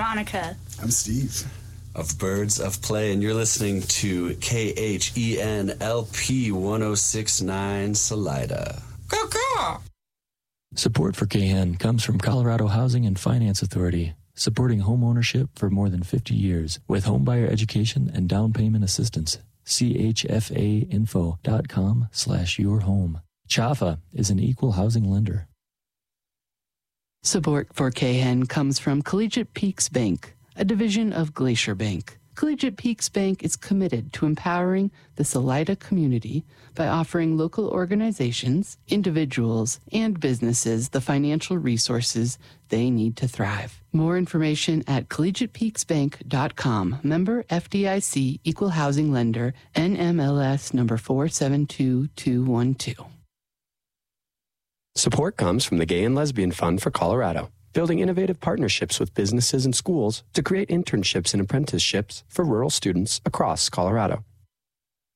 Veronica. I'm Steve. Of Birds of Play, and you're listening to KHENLP 1069 Salida. Support for KHEN comes from Colorado Housing and Finance Authority, supporting home ownership for more than 50 years with homebuyer education and down payment assistance. chfainfo.com/yourhome. CHAFA is an equal housing lender. Support for KHEN comes from Collegiate Peaks Bank, a division of Glacier Bank. Collegiate Peaks Bank is committed to empowering the Salida community by offering local organizations, individuals, and businesses the financial resources they need to thrive. More information at collegiatepeaksbank.com. Member FDIC, Equal Housing Lender, NMLS number 472212. Support comes from the Gay and Lesbian Fund for Colorado, building innovative partnerships with businesses and schools to create internships and apprenticeships for rural students across Colorado.